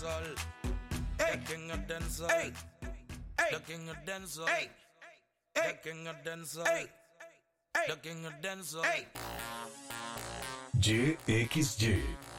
Sol, Hey. the king of dancehall, Hey. Hey. the king of dancehall, Hey. the Hey. king of dancehall, Hey. the Hey. king of dancehall. Hey. GXG